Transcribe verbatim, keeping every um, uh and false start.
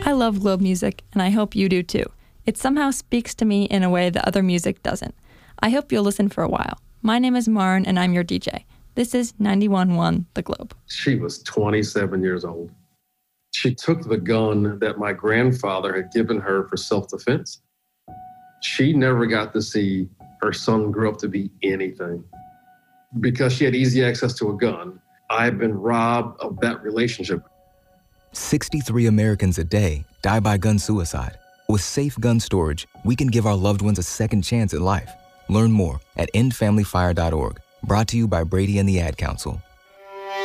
I love Globe music, and I hope you do too. It somehow speaks to me in a way that other music doesn't. I hope you'll listen for a while. My name is Maren, and I'm your D J. This is ninety-one point one The Globe. She was twenty-seven years old. She took the gun that my grandfather had given her for self-defense. She never got to see her son grow up to be anything. Because she had easy access to a gun, I've been robbed of that relationship. sixty-three Americans a day die by gun suicide. With safe gun storage, we can give our loved ones a second chance at life. Learn more at end family fire dot org. Brought to you by Brady and the Ad Council.